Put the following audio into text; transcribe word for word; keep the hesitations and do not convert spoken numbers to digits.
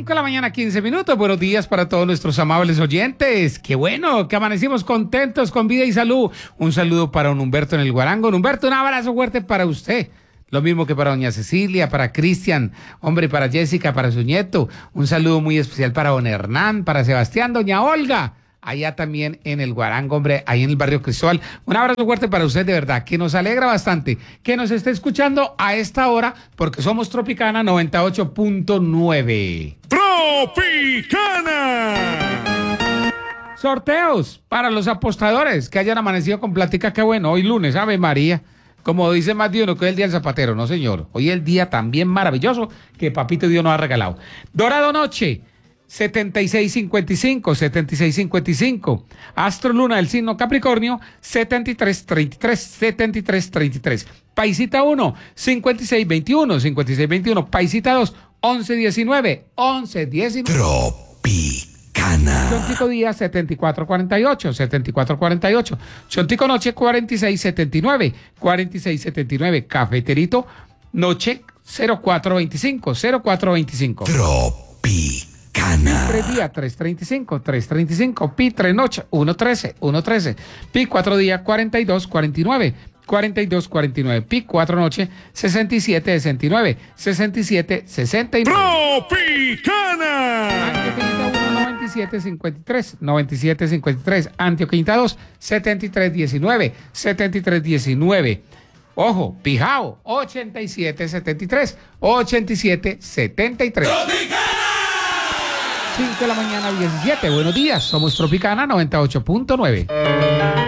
de la mañana, quince minutos. Buenos días para todos nuestros amables oyentes. Qué bueno que amanecimos contentos, con vida y salud. Un saludo para don Humberto en el Guarango. Don Humberto, un abrazo fuerte para usted. Lo mismo que para doña Cecilia, para Cristian, hombre, para Jessica, para su nieto. Un saludo muy especial para don Hernán, para Sebastián, doña Olga. Allá también en el Guarango, hombre, ahí en el barrio Cristóbal. Un abrazo fuerte para usted, de verdad, que nos alegra bastante que nos esté escuchando a esta hora, porque somos Tropicana noventa y ocho punto nueve. ¡Tropicana! Sorteos para los apostadores que hayan amanecido con plática, qué bueno, hoy lunes, Ave María. Como dice más de uno, que es el día del zapatero, no señor. Hoy es el día también maravilloso que Papito Dios nos ha regalado. Dorado Noche, setenta y seis cincuenta y cinco, setenta y seis cincuenta y cinco. Astro Luna del signo Capricornio, setenta y tres treinta y tres, setenta y tres treinta y tres. Paisita uno, cincuenta y seis veintiuno, cincuenta y seis veintiuno. Paisita dos, once diecinueve, once diecinueve. Tropicana. Chontico Día, setenta y cuatro cuarenta y ocho, setenta y cuatro cuarenta y ocho. Chontico Noche, cuarenta y seis setenta y nueve, cuarenta y seis setenta y nueve. Cafeterito Noche, cero cuatro veinticinco, cero cuatro veinticinco. Tropicana. Tres Día, tres treinta y cinco, tres treinta y cinco. Pi tres Noche, uno trece, uno trece. Pi cuatro Día, cuarenta y dos cuarenta y nueve, cuarenta y dos cuarenta y nueve. Pi cuatro Noche, sesenta y siete sesenta y nueve, sesenta y siete sesenta y nueve. Tropicana. Antioquinta uno, noventa y siete cincuenta y tres, noventa y siete cincuenta y tres. Antioquinta dos, setenta y tres diecinueve, setenta y tres diecinueve. Ojo, Pijao, ochenta y siete setenta y tres, ochenta y siete setenta y tres. cinco de la mañana, diecisiete. Buenos días, somos Tropicana noventa y ocho punto nueve.